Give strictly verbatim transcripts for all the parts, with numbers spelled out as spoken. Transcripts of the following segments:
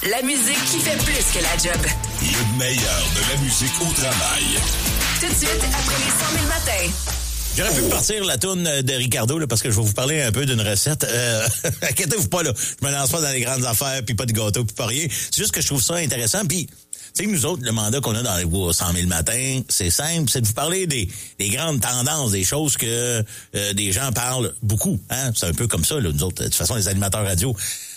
La musique qui fait plus que la job. Le meilleur de la musique au travail. Tout de suite, après les cent mille matins. J'aurais pu partir la toune de Ricardo là, parce que je vais vous parler un peu d'une recette. Euh, inquiétez-vous pas, là. Je me lance pas dans les grandes affaires, puis pas de gâteau, puis pas rien. C'est juste que je trouve ça intéressant. Puis, tu sais, nous autres, le mandat qu'on a dans les cent mille matins, c'est simple, c'est de vous parler des, des grandes tendances, des choses que euh, des gens parlent beaucoup. Hein? C'est un peu comme ça, là, nous autres. De toute façon, les animateurs radio,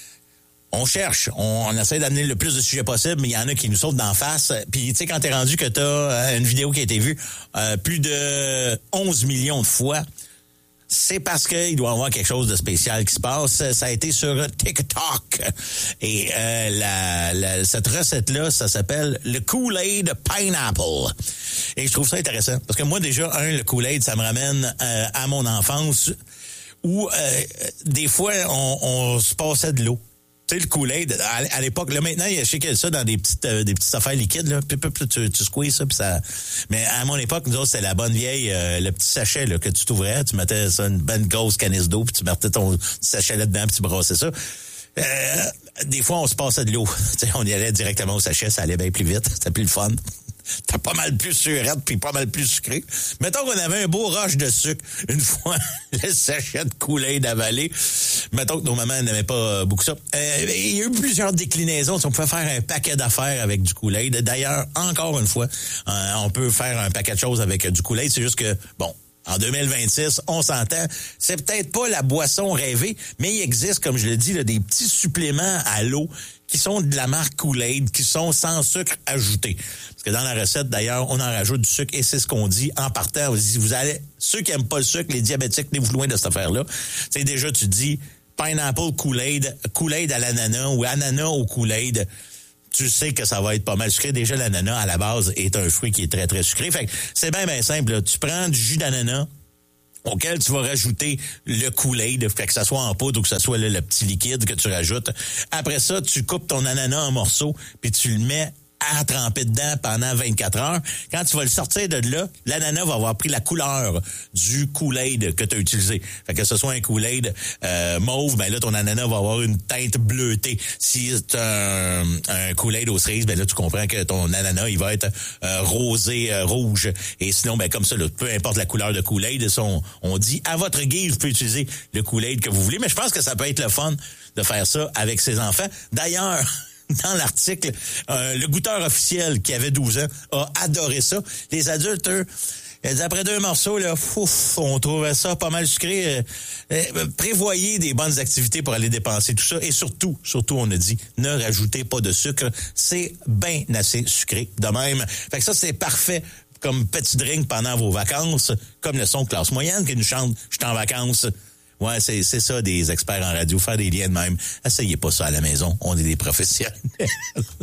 on cherche, on, on essaie d'amener le plus de sujets possible, mais il y en a qui nous sautent d'en face. Puis, tu sais, quand t'es rendu que t'as euh, une vidéo qui a été vue euh, plus de onze millions de fois, c'est parce qu'il doit y avoir quelque chose de spécial qui se passe. Ça a été sur TikTok. Et euh, la, la, cette recette-là, ça s'appelle le Kool-Aid Pineapple. Et je trouve ça intéressant. Parce que moi, déjà, un, le Kool-Aid, ça me ramène euh, à mon enfance où euh, des fois, on, on se passait de l'eau. Tu sais, le Kool-Aid, à, à l'époque, là, maintenant, je sais qu'il y a ça dans des petites, euh, des petites affaires liquides, là. Puis, puis, puis, tu, tu squeezes ça, puis ça. Mais à mon époque, nous autres, c'était la bonne vieille, euh, le petit sachet, là, que tu t'ouvrais, tu mettais ça, une bonne grosse canisse d'eau, puis tu mettais ton sachet là-dedans, puis tu brassais ça. Euh, des fois, on se passait de l'eau. Tu sais, on y allait directement au sachet, ça allait bien plus vite, c'était plus le fun. T'as pas mal plus surette puis pas mal plus sucré. Mettons qu'on avait un beau rush de sucre une fois le sachet de Kool-Aid avalé. Mettons que nos mamans n'aimaient pas beaucoup ça. Euh, il y a eu plusieurs déclinaisons. On pouvait faire un paquet d'affaires avec du Kool-Aid. D'ailleurs, encore une fois, euh, on peut faire un paquet de choses avec du Kool-Aid. C'est juste que, bon, en deux mille vingt-six, on s'entend, c'est peut-être pas la boisson rêvée, mais il existe, comme je le dis, là, des petits suppléments à l'eau qui sont de la marque Kool-Aid, qui sont sans sucre ajouté. Parce que dans la recette, d'ailleurs, on en rajoute du sucre et c'est ce qu'on dit en partant. On dit, vous allez, ceux qui aiment pas le sucre, les diabétiques, tenez-vous loin de cette affaire-là. C'est déjà, tu dis, pineapple Kool-Aid, Kool-Aid à l'ananas ou ananas au Kool-Aid. Tu sais que ça va être pas mal sucré. Déjà, l'ananas, à la base, est un fruit qui est très, très sucré. Fait que c'est bien, bien simple, là. Tu prends du jus d'ananas auquel tu vas rajouter le Kool-Aid, fait que ça soit en poudre ou que ça soit là, le petit liquide que tu rajoutes. Après ça, tu coupes ton ananas en morceaux, puis tu le mets à tremper dedans pendant vingt-quatre heures. Quand tu vas le sortir de là, l'ananas va avoir pris la couleur du Kool-Aid que tu as utilisé. Fait que ce soit un Kool-Aid euh, mauve, ben là, ton ananas va avoir une teinte bleutée. Si c'est un, un Kool-Aid aux cerises, ben là, tu comprends que ton ananas, il va être euh, rosé, euh, rouge. Et sinon, ben comme ça, là, peu importe la couleur de Kool-Aid, on, on dit à votre guise, vous pouvez utiliser le Kool-Aid que vous voulez. Mais je pense que ça peut être le fun de faire ça avec ses enfants. D'ailleurs, dans l'article, euh, le goûteur officiel qui avait douze ans a adoré ça. Les adultes, eux, après deux morceaux, là, ouf, on trouvait ça pas mal sucré. Euh, euh, prévoyez des bonnes activités pour aller dépenser tout ça. Et surtout, surtout, on a dit, ne rajoutez pas de sucre. C'est bien assez sucré de même. Fait que ça, c'est parfait comme petit drink pendant vos vacances, comme le son Classe Moyenne qui nous chante « Je suis en vacances ». Ouais, c'est, c'est ça, des experts en radio, faire des liens de même. Essayez pas ça à la maison, on est des professionnels.